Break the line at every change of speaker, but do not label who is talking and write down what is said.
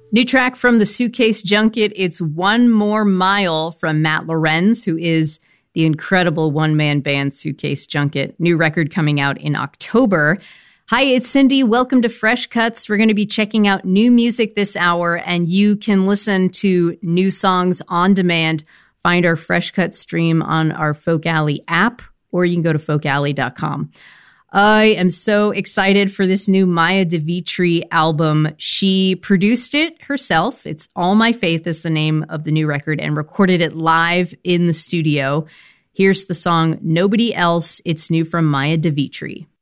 New track from the Suitcase Junket. It's One More Mile from Matt Lorenz, who is the incredible one-man band Suitcase Junket. New record coming out in October. Hi, it's Cindy. Welcome to Fresh Cuts. We're going to be checking out new music this hour, and you can listen to new songs on demand. Find our Fresh Cuts stream on our Folk Alley app, or you can go to folkalley.com. I am so excited for this new Maya DeVitri album. She produced it herself. It's All My Faith is the name of the new record, and recorded it live in the studio. Here's the song Nobody Else. It's new from Maya DeVitri.